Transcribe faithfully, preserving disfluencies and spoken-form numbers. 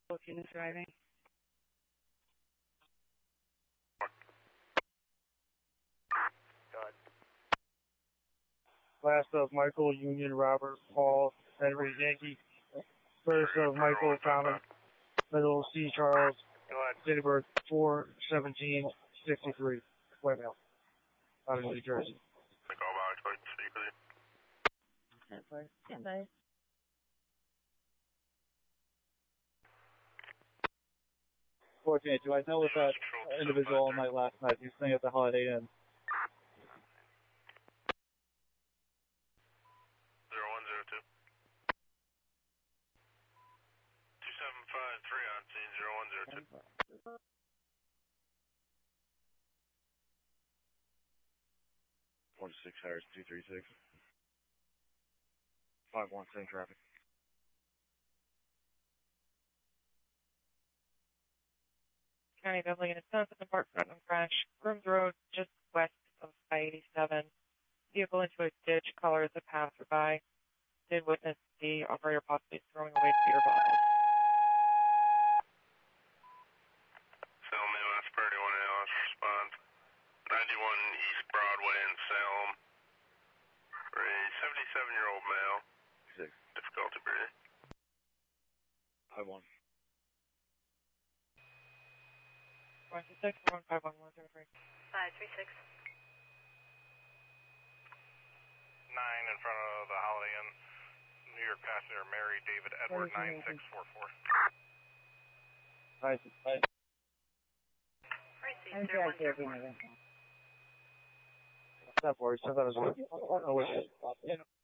Both units driving. Last of Michael, Union, Robert, Paul, Henry, Yankee. First of Michael, Thomas, middle C, Charles, date of birth four seventeen sixty-three, White Male, out of New Jersey. Stand by. fourteen, do I know what that individual all night last night? He was staying at the Holiday Inn. zero one zero two. two seven five three on scene, zero one zero two. one six Harris, two three six. five one, same traffic. County Beverly Unit ten, Park Putnam crash. Grooms Road, just west of I eighty-seven. Vehicle into a ditch, color as a passerby. Did witness the operator possibly throwing away beer bottles. Salem, Midwest, Purdy, one A L S, response. ninety-one East Broadway in Salem. For a seventy-seven-year-old male. Six. Difficulty breathing. five one. one two six, one five one one zero three. five three six. nine in front of the Holiday Inn. New York passenger Mary David Edward, nine six four four. Hi, hi. I'm sorry, Step forward, step out as well. Oh, wait.